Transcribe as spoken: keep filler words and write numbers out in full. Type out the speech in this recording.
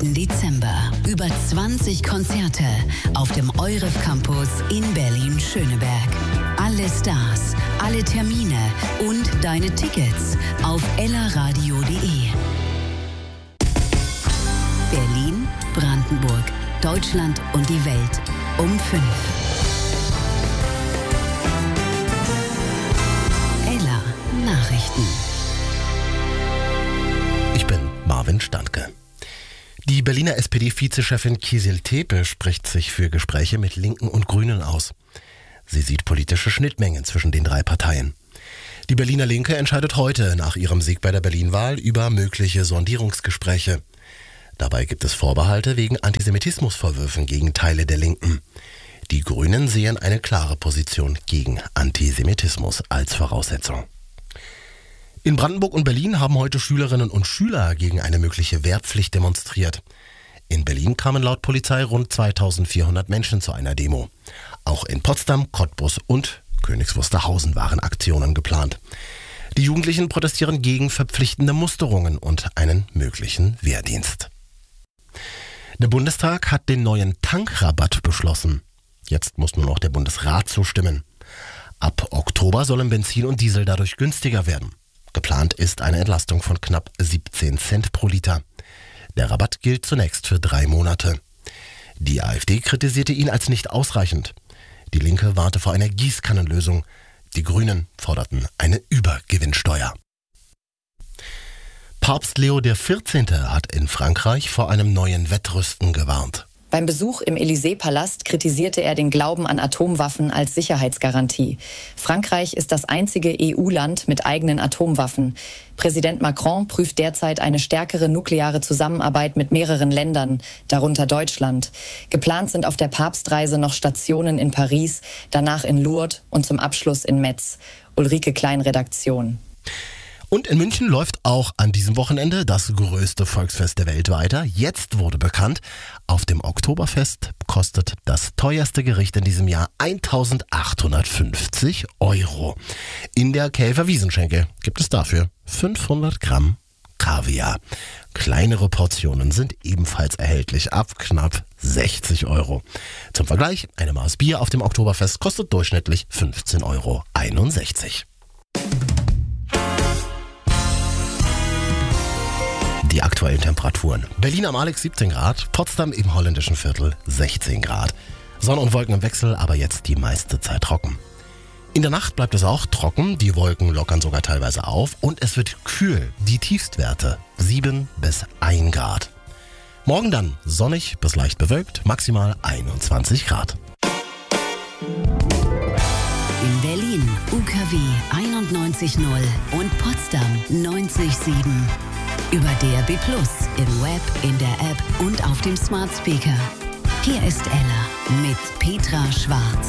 zweiten Dezember. Über zwanzig Konzerte auf dem Euref Campus in Berlin-Schöneberg. Alle Stars, alle Termine und deine Tickets auf ellaradio punkt de. Berlin, Brandenburg, Deutschland und die Welt um fünf. Ella Nachrichten. Ich bin Marvin Standke. Die Berliner S P D-Vizechefin Kizil Tepe spricht sich für Gespräche mit Linken und Grünen aus. Sie sieht politische Schnittmengen zwischen den drei Parteien. Die Berliner Linke entscheidet heute nach ihrem Sieg bei der Berlin-Wahl über mögliche Sondierungsgespräche. Dabei gibt es Vorbehalte wegen Antisemitismusvorwürfen gegen Teile der Linken. Die Grünen sehen eine klare Position gegen Antisemitismus als Voraussetzung. In Brandenburg und Berlin haben heute Schülerinnen und Schüler gegen eine mögliche Wehrpflicht demonstriert. In Berlin kamen laut Polizei rund zweitausendvierhundert Menschen zu einer Demo. Auch in Potsdam, Cottbus und Königs Wusterhausen waren Aktionen geplant. Die Jugendlichen protestieren gegen verpflichtende Musterungen und einen möglichen Wehrdienst. Der Bundestag hat den neuen Tankrabatt beschlossen. Jetzt muss nur noch der Bundesrat zustimmen. Ab Oktober sollen Benzin und Diesel dadurch günstiger werden. Geplant ist eine Entlastung von knapp siebzehn Cent pro Liter. Der Rabatt gilt zunächst für drei Monate. Die AfD kritisierte ihn als nicht ausreichend. Die Linke warnte vor einer Gießkannenlösung. Die Grünen forderten eine Übergewinnsteuer. Papst Leo der vierzehnte hat in Frankreich vor einem neuen Wettrüsten gewarnt. Beim Besuch im Élysée-Palast kritisierte er den Glauben an Atomwaffen als Sicherheitsgarantie. Frankreich ist das einzige E U-Land mit eigenen Atomwaffen. Präsident Macron prüft derzeit eine stärkere nukleare Zusammenarbeit mit mehreren Ländern, darunter Deutschland. Geplant sind auf der Papstreise noch Stationen in Paris, danach in Lourdes und zum Abschluss in Metz. Ulrike Klein, Redaktion. Und in München läuft auch an diesem Wochenende das größte Volksfest der Welt weiter. Jetzt wurde bekannt, auf dem Oktoberfest kostet das teuerste Gericht in diesem Jahr eintausendachthundertfünfzig Euro. In der Käfer Wiesenschenke gibt es dafür fünfhundert Gramm Kaviar. Kleinere Portionen sind ebenfalls erhältlich ab knapp sechzig Euro. Zum Vergleich, eine Maß Bier auf dem Oktoberfest kostet durchschnittlich fünfzehn Euro einundsechzig. Die aktuellen Temperaturen. Berlin am Alex siebzehn Grad, Potsdam im holländischen Viertel sechzehn Grad. Sonne und Wolken im Wechsel, aber jetzt die meiste Zeit trocken. In der Nacht bleibt es auch trocken, die Wolken lockern sogar teilweise auf und es wird kühl. Die Tiefstwerte sieben bis ein Grad. Morgen dann sonnig bis leicht bewölkt, maximal einundzwanzig Grad. In Berlin U K W einundneunzig Komma null und Potsdam neunzig Komma sieben. Über D A B plus, im Web, in der App und auf dem Smart Speaker. Hier ist Ella mit Petra Schwarz.